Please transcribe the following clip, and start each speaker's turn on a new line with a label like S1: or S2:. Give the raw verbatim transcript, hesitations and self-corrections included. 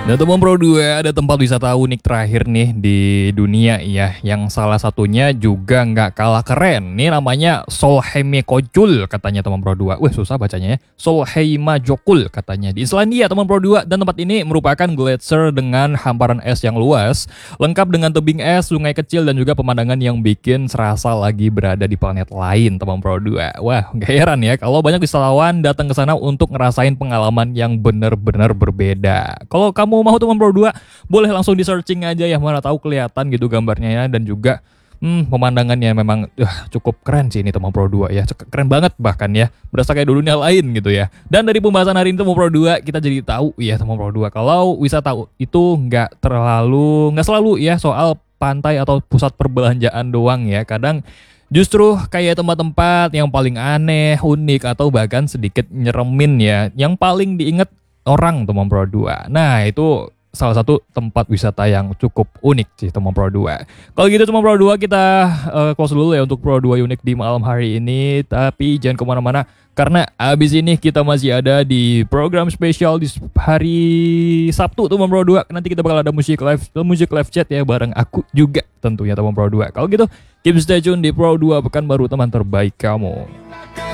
S1: Nah teman Pro dua, ada tempat wisata unik terakhir nih di dunia ya, yang salah satunya juga nggak kalah keren. Ini namanya Solheimekojul katanya teman Pro dua. Wah susah bacanya ya. Solheimajokul katanya di Islandia teman Pro dua, dan tempat ini merupakan glacier dengan hamparan es yang luas, lengkap dengan tebing es, sungai kecil dan juga pemandangan yang bikin serasa lagi berada di planet lain teman Pro dua. Wah gak heran ya kalau banyak wisatawan datang ke sana untuk ngerasain pengalaman yang benar-benar berbeda. Kalau kamu mau teman Pro dua, boleh langsung di searching aja ya, mana tahu kelihatan gitu gambarnya ya, dan juga hmm, pemandangannya memang uh, cukup keren sih ini teman Pro dua ya, keren banget bahkan ya, berasa kayak dunia lain gitu ya. Dan dari pembahasan hari ini teman Pro dua, kita jadi tahu ya teman Pro dua kalau wisata itu nggak terlalu, nggak selalu ya soal pantai atau pusat perbelanjaan doang ya. Kadang justru kayak tempat-tempat yang paling aneh, unik, atau bahkan sedikit nyeremin ya, yang paling diinget orang teman Pro dua. Nah itu salah satu tempat wisata yang cukup unik sih teman Pro dua. Kalau gitu teman Pro dua, kita uh, close dulu ya untuk Pro dua unik di malam hari ini. Tapi jangan kemana-mana, karena abis ini kita masih ada di program spesial di hari Sabtu teman Pro dua. Nanti kita bakal ada musik live, musik live chat ya, bareng aku juga tentunya teman Pro dua. Kalau gitu keep stay tune di Pro dua, pekan baru teman terbaik kamu.